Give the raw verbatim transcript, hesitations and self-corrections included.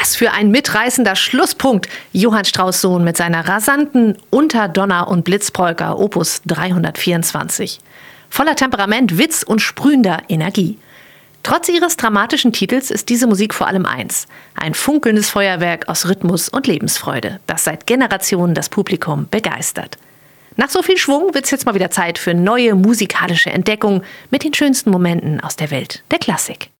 Was für ein mitreißender Schlusspunkt. Johann Strauss Sohn mit seiner rasanten Unter Donner und Blitzpolka Opus dreihundertvierundzwanzig. Voller Temperament, Witz und sprühender Energie. Trotz ihres dramatischen Titels ist diese Musik vor allem eins: ein funkelndes Feuerwerk aus Rhythmus und Lebensfreude, das seit Generationen das Publikum begeistert. Nach so viel Schwung wird's jetzt mal wieder Zeit für neue musikalische Entdeckungen mit den schönsten Momenten aus der Welt der Klassik.